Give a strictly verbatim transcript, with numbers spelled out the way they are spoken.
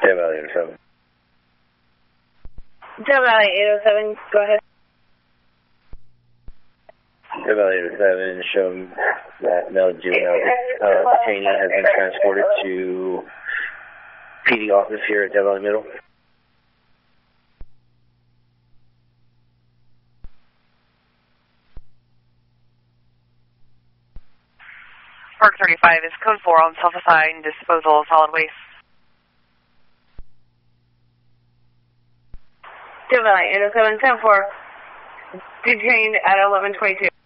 Death Valley eight oh seven. Death Valley eight oh seven, go ahead. Death Valley eight oh seven, show that male juvenile uh, detainee has been transported to P D office here at Death Valley Middle. Park thirty-five is code four on self-assigned disposal of solid waste. Death Valley eight oh seven, ten four, detained at eleven twenty-two.